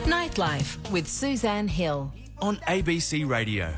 Nightlife with Suzanne Hill on ABC Radio.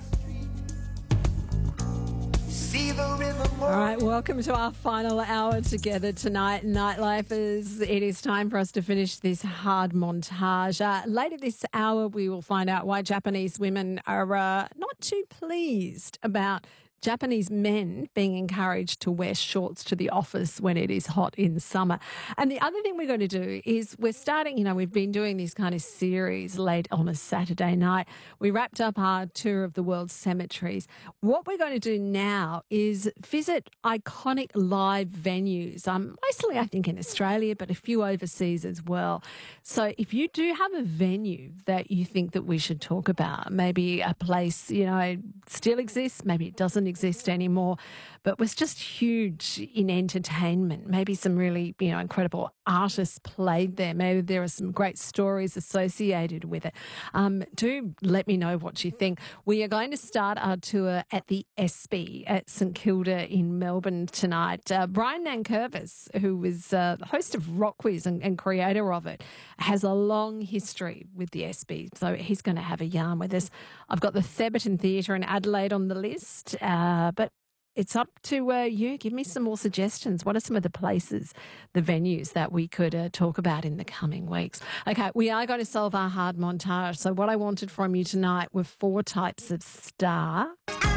All right, welcome to our final hour together tonight, Nightlifers. It is time for us to finish this hard montage. Later this hour, we will find out why Japanese women are not too pleased about Japanese men being encouraged to wear shorts to the office when it is hot in summer. And the other thing we're going to do is we're starting, we've been doing this kind of series late on a Saturday night. We wrapped up our tour of the world's cemeteries. What we're going to do now is visit iconic live venues, mostly I think in Australia, but a few overseas as well. So if you do have a venue that you think that we should talk about, maybe a place, still exists, maybe it doesn't exist anymore, but was just huge in entertainment. Maybe some really, incredible artists played there. Maybe there are some great stories associated with it. Do let me know what you think. We are going to start our tour at the Espy at St Kilda in Melbourne tonight. Brian Nankervis, who was the host of Rock Quiz and creator of it, has a long history with the Espy, so he's going to have a yarn with us. I've got the Theberton Theatre in Adelaide on the list, but it's up to you. Give me some more suggestions. What are some of the places, the venues that we could talk about in the coming weeks? Okay, we are going to solve our hard montage. So what I wanted from you tonight were 4 types of star.